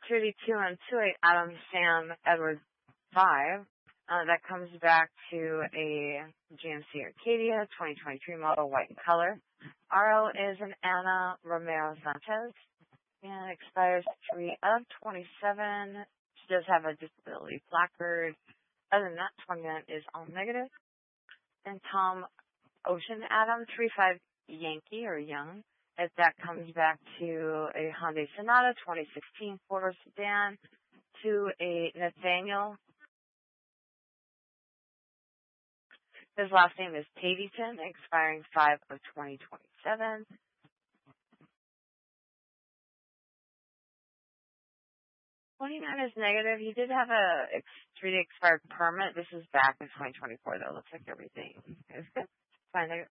32 and 28 Adam Sam Edward 5. That comes back to a GMC Arcadia 2023 model, white in color. RO is an Ana Romero Sanchez and expires 3 of 27. She does have a disability placard. Other than that, 29 is all negative. And Tom Ocean Adam 35 Yankee or Young, as that comes back to a Hyundai Sonata 2016 four-door sedan to a Nathaniel. His last name is Tadyton, expiring 5 of 2027. $29 is negative. He did have a 3-day expired permit. This is back in 2024, though. Looks like everything is good. Fine.